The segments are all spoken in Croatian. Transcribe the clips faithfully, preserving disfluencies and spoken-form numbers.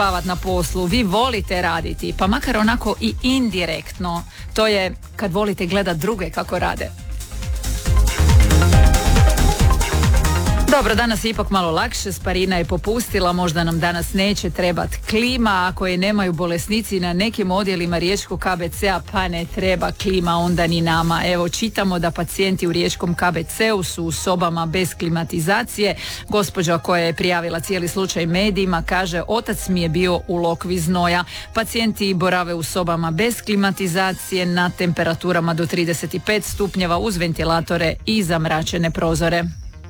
spavati na poslu, vi volite raditi, pa makar onako i indirektno. To je kad volite gledati druge kako rade. Dobro, danas je ipak malo lakše, sparina je popustila, možda nam danas neće trebati klima, ako je nemaju bolesnici na nekim odjelima riječkog K B C-a, pa ne treba klima onda ni nama. Evo, čitamo da pacijenti u riječkom K B C-u su u sobama bez klimatizacije. Gospođa koja je prijavila cijeli slučaj medijima kaže: otac mi je bio u lokvi znoja. Pacijenti borave u sobama bez klimatizacije na temperaturama do trideset pet stupnjeva uz ventilatore i zamračene prozore.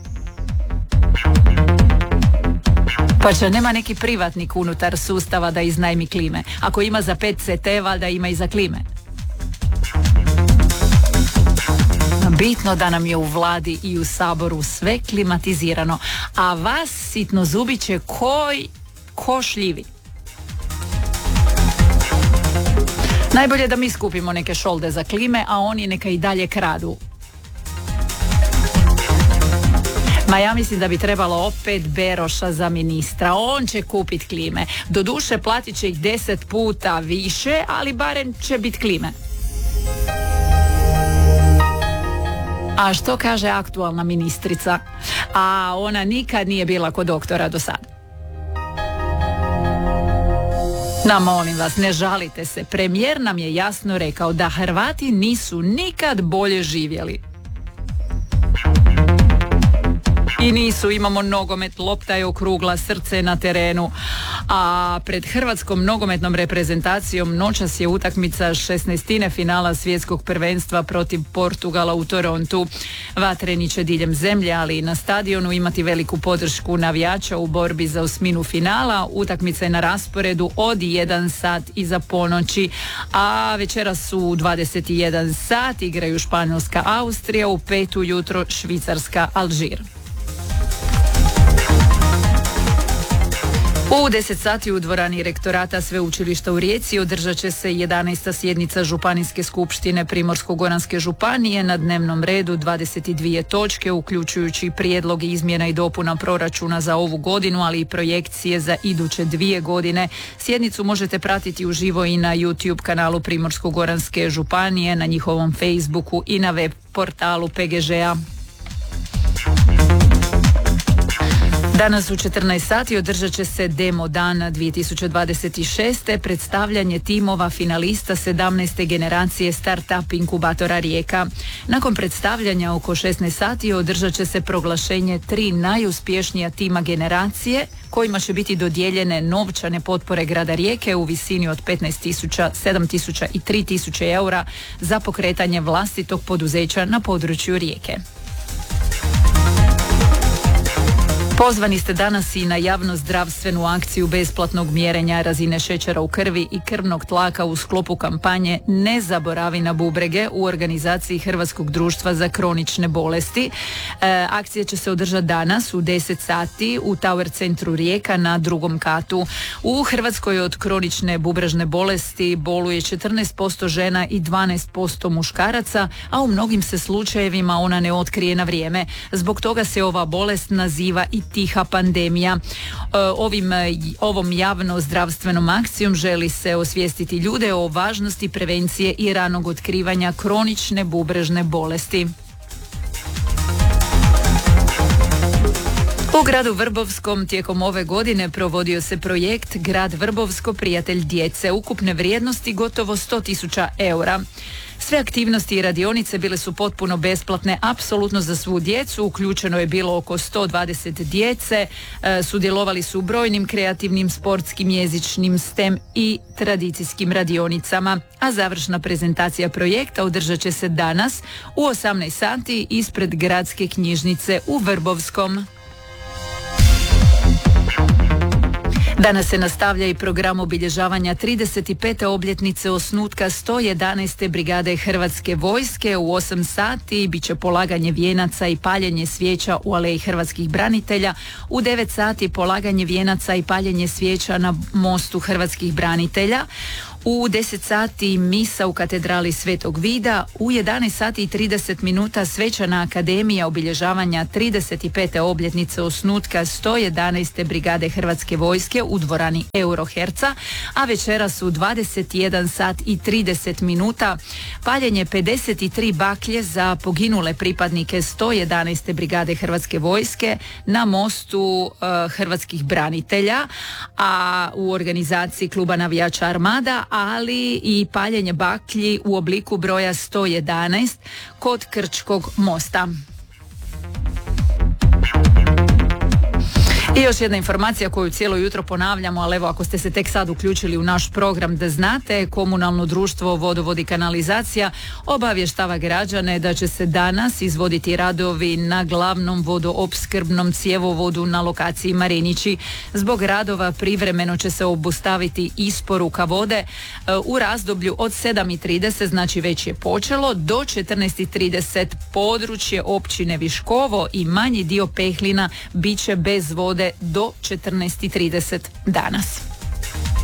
Pa će nema neki privatnik unutar sustava da iznajmi klime. Ako ima za pet C T, valjda ima i za klime. Bitno da nam je u vladi i u saboru sve klimatizirano, a vas sitno zubiće koji ko šljivi. Najbolje da mi skupimo neke šolde za klime, a oni neka i dalje kradu. Ma ja mislim da bi trebalo opet Beroša za ministra. On će kupiti klime. Doduše platit će ih deset puta više, ali barem će biti klime. A što kaže aktualna ministrica? A ona nikad nije bila kod doktora do sada. Na, molim vas, ne žalite se. Premijer nam je jasno rekao da Hrvati nisu nikad bolje živjeli. I nisu, imamo nogomet, lopta je okrugla, srce na terenu, a pred hrvatskom nogometnom reprezentacijom noćas je utakmica šesnaestine finala svjetskog prvenstva protiv Portugala u Torontu. Vatreni će diljem zemlje, ali i na stadionu imati veliku podršku navijača u borbi za osminu finala. Utakmica je na rasporedu od jedan sat iza ponoći, a večeras su u dvadeset jedan sat igraju Španjolska Austrija, u pet ujutro Švicarska Alžir. U deset sati u dvorani rektorata Sveučilišta u Rijeci održat će se jedanaesta sjednica Županijske skupštine Primorsko-goranske županije. Na dnevnom redu dvadeset dvije točke, uključujući prijedlog izmjena i dopuna proračuna za ovu godinu, ali i projekcije za iduće dvije godine. Sjednicu možete pratiti uživo i na YouTube kanalu Primorsko-goranske županije, na njihovom Facebooku i na web portalu P G Ž-a. Danas u četrnaest sati održat će se demo dan dvije tisuće dvadeset šeste. predstavljanje timova finalista sedamnaeste generacije Startup inkubatora Rijeka. Nakon predstavljanja oko šesnaest sati održat će se proglašenje tri najuspješnija tima generacije kojima će biti dodijeljene novčane potpore grada Rijeke u visini od petnaest tisuća, sedam tisuća i tri tisuće eura za pokretanje vlastitog poduzeća na području Rijeke. Pozvani ste danas i na javno-zdravstvenu akciju besplatnog mjerenja razine šećera u krvi i krvnog tlaka u sklopu kampanje Ne zaboravi na bubrege u organizaciji Hrvatskog društva za kronične bolesti. E, akcija će se održati danas u deset sati u Tower centru Rijeka na drugom katu. U Hrvatskoj od kronične bubrežne bolesti boluje četrnaest posto žena i dvanaest posto muškaraca, a u mnogim se slučajevima ona ne otkrije na vrijeme. Zbog toga se ova bolest naziva i tiha pandemija. Ovim, ovom javno zdravstvenom akcijom želi se osvijestiti ljude o važnosti prevencije i ranog otkrivanja kronične bubrežne bolesti. U gradu Vrbovskom tijekom ove godine provodio se projekt Grad Vrbovsko prijatelj djece, ukupne vrijednosti gotovo sto tisuća eura. Sve aktivnosti i radionice bile su potpuno besplatne, apsolutno za svu djecu. Uključeno je bilo oko sto dvadeset djece, e, sudjelovali su u brojnim kreativnim, sportskim, jezičnim, STEM i tradicijskim radionicama. A završna prezentacija projekta održat će se danas u osamnaest sati ispred gradske knjižnice u Vrbovskom. Danas se nastavlja i program obilježavanja trideset pete obljetnice osnutka sto jedanaeste brigade Hrvatske vojske. U osam sati bit će polaganje vijenaca i paljenje svijeća u aleji hrvatskih branitelja. U devet sati polaganje vijenaca i paljenje svijeća na mostu hrvatskih branitelja. U deset sati misa u katedrali Svetog Vida, u jedanaest sati i trideset minuta svečana akademija obilježavanja trideset pete obljetnice osnutka sto jedanaeste brigade Hrvatske vojske u dvorani Euroherca, a večeras u dvadeset jedan sat i trideset minuta paljenje pedeset tri baklje za poginule pripadnike sto jedanaeste brigade Hrvatske vojske na mostu uh, hrvatskih branitelja, a u organizaciji kluba navijača Armada, ali i paljenje baklji u obliku broja sto jedanaest kod Krčkog mosta. I još jedna informacija koju cijelo jutro ponavljamo, ali evo ako ste se tek sad uključili u naš program da znate, komunalno društvo Vodovod i kanalizacija obavještava građane da će se danas izvoditi radovi na glavnom vodoopskrbnom cjevovodu na lokaciji Marinići. Zbog radova privremeno će se obustaviti isporuka vode u razdoblju od sedam i trideset, znači već je počelo, do četrnaest i trideset područje općine Viškovo i manji dio Pehlina bit će bez vode do četrnaest i trideset danas.